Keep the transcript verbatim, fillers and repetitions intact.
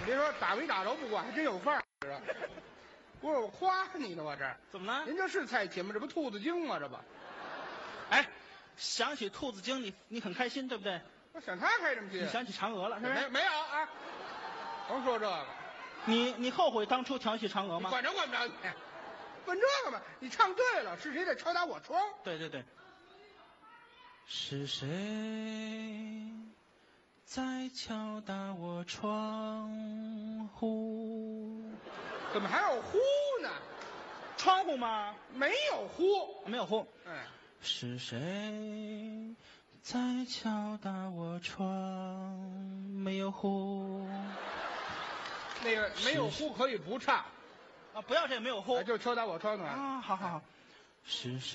别说打没打着不管，还真有范儿。不是我夸你呢，我这怎么了？ 您这是菜琴吗？这不兔子精吗？这不， 哎，想起兔子精，你你很开心，对不对？ 我想他开什么心？ 你想起嫦娥了，是不是？ 没没有啊？甭说这个， 你你后悔当初调戏嫦娥吗？ 管着管不着你，问这个嘛？你唱对了，是谁在敲打我窗？ 对对对。是谁在敲打我窗户？ 怎么还有呼呢？ 窗户吗？ 没有呼， 没有呼。 哎， 是谁在敲打我窗？没有呼。 那个没有呼可以不唱啊，不要这没有呼， 就敲打我窗啊。 啊，好好好。是谁